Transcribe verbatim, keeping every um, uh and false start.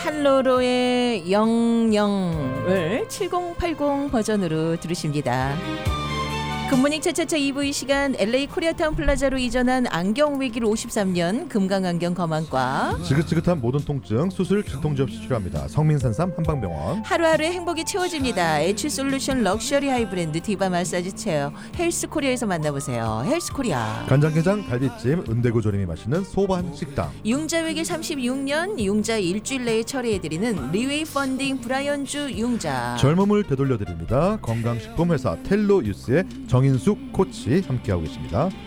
한로로의 영영을 칠공팔공 버전으로 들으십니다. 굿모닝 차차차 이 부 이 시간 엘에이 코리아타운 플라자로 이전한 안경 위기를 오십삼 년 금강안경 검안과 지긋지긋한 모든 통증 수술 진통제 없이 치료합니다. 성민산삼 한방병원. 하루하루의 행복이 채워집니다. 에치솔루션 럭셔리 하이브랜드 디바 마사지 체어 헬스코리아에서 만나보세요. 헬스코리아. 간장게장 갈비찜 은대구 조림이 맛있는 소반 식당. 융자외길 삼십육 년 융자 일주일 내에 처리해드리는 리웨이 펀딩 브라이언주 융자. 젊음을 되돌려드립니다. 건강식품회사 텔로유스의 정인숙 코치 함께하고 계십니다.